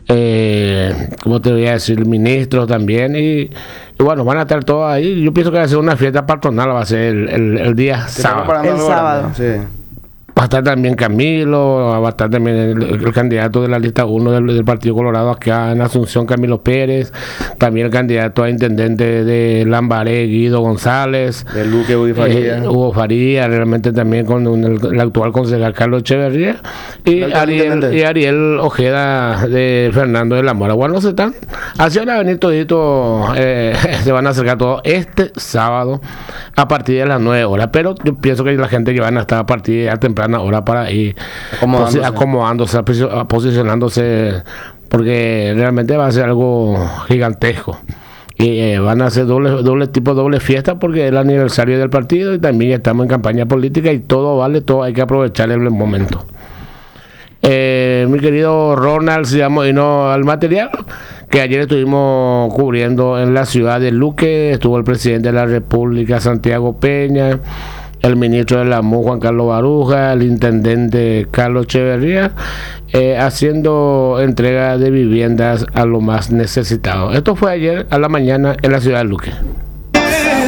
como te voy a decir, ministros también, y bueno, van a estar todos ahí. Yo pienso que va a ser una fiesta patronal, va a ser el día sábado. El sábado. Sí. Va a estar también Camilo, va a estar también el candidato de la lista 1 del Partido Colorado acá en Asunción, Camilo Pérez, también el candidato a intendente de Lambaré, Guido González, De Luque, Hugo Faría, realmente también con el actual concejal Carlos Echeverría, y Ariel Ojeda de Fernando de la Mora. Bueno, se están, así van a venir toditos, se van a acercar todos este sábado a partir de las 9 horas, pero yo pienso que la gente que van a estar a partir de temprana hora para ir acomodándose, posicionándose, porque realmente va a ser algo gigantesco. Y van a hacer doble fiesta porque es el aniversario del partido y también estamos en campaña política y todo vale, todo hay que aprovechar el momento. Mi querido Ronald, sigamos yendo al material que ayer estuvimos cubriendo en la ciudad de Luque. Estuvo el presidente de la República, Santiago Peña, el ministro de la MU, Juan Carlos Baruja, el intendente Carlos Echeverría, haciendo entrega de viviendas a los más necesitados. Esto fue ayer a la mañana en la ciudad de Luque.